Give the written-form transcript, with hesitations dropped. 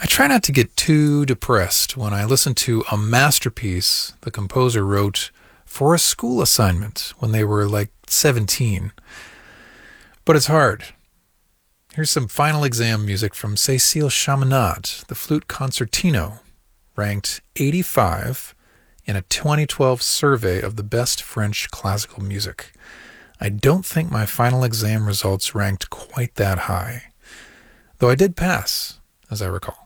I try not to get too depressed when I listen to a masterpiece the composer wrote for a school assignment when they were like 17. But it's hard. Here's some final exam music from Cécile Chaminade, the flute concertino, ranked 85 in a 2012 survey of the best French classical music. I don't think my final exam results ranked quite that high, though I did pass, as I recall.